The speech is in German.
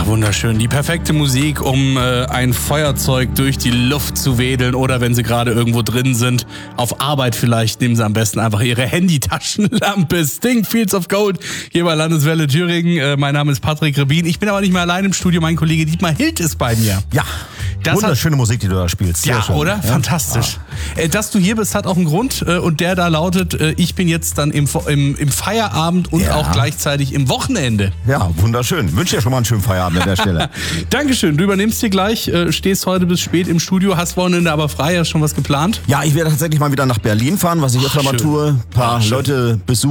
Ja, wunderschön. Die perfekte Musik, um ein Feuerzeug durch die Luft zu wedeln oder wenn Sie gerade irgendwo drin sind, auf Arbeit vielleicht, nehmen Sie am besten einfach Ihre Handy-Taschenlampe. Sting, Fields of Gold, hier bei Landeswelle Thüringen. Mein Name ist Patrick Rebin. Ich bin aber nicht mehr allein im Studio. Mein Kollege Dietmar Hild ist bei mir. Ja, wunderschöne Musik, die du da spielst. Sehr ja, schön. Oder? Ja? Fantastisch. Ja. Dass du hier bist, hat auch einen Grund und der da lautet, ich bin jetzt dann im Feierabend und auch gleichzeitig im Wochenende. Ja, wunderschön. Wünsche dir schon mal einen schönen Feierabend an der Stelle. Dankeschön. Du übernimmst hier gleich, stehst heute bis spät im Studio, hast Wochenende aber frei, hast schon was geplant? Ja, ich werde tatsächlich mal wieder nach Berlin fahren, was ich öfter mal tue. Ein paar Leute besuchen.